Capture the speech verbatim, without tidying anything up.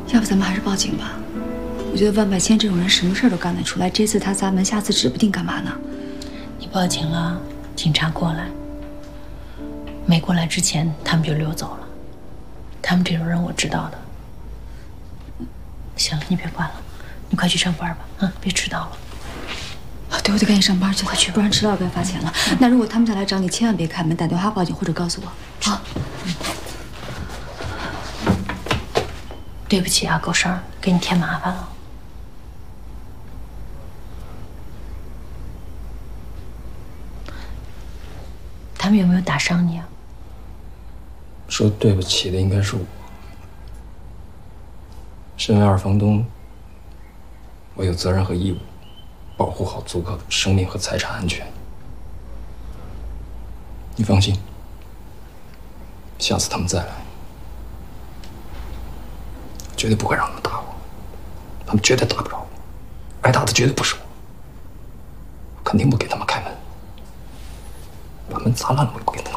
要不咱们还是报警吧？我觉得万百千这种人什么事儿都干得出来，这次他砸门，下次指不定干嘛呢。 你报警了，警察过来，没过来之前他们就溜走了。他们这种人我知道的。行了，你别管了，你快去上班吧，啊，别迟到了。 啊，对，我得赶紧上班去，快去，不然迟到该罚钱了。那如果他们再来找你，千万别开门，打电话报警或者告诉我。好。 对不起啊，狗剩儿，给你添麻烦了。他们有没有打伤你啊？ 说对不起的应该是我。身为二房东，我有责任和义务保护好租客的生命和财产安全。你放心，下次他们再来，绝对不会让他们打我，他们绝对打不着我，挨打的绝对不是我，我肯定不给他们开门，把门砸烂了我也不给他们